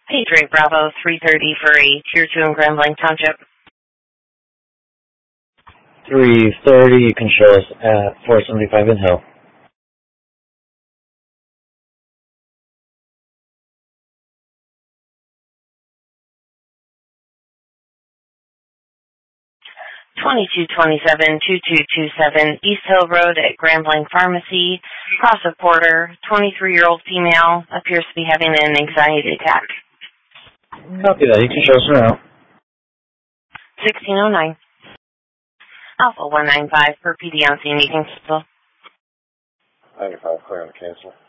Patriot Bravo 330 for a Tier 2 in Grand Blanc Township. 330, you can show us at 475 in Hill. (2227) East Hill Road at Grand Blanc Pharmacy. Cross a quarter. 23-year-old female appears to be having an anxiety attack. Copy that. You can show us around. 1609. Alpha 195 for PD on scene. You can cancel. 95, clear on the cancel.